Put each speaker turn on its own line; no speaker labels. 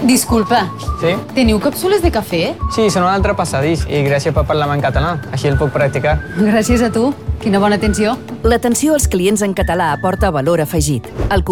Disculpa,
Sí?
teniu càpsules de cafè?
Sí, són un altre passadís i gràcies per parlar en català. Així el puc practicar.
Gràcies a tu. Quina bona atenció.
L'atenció als clients en català aporta valor afegit. El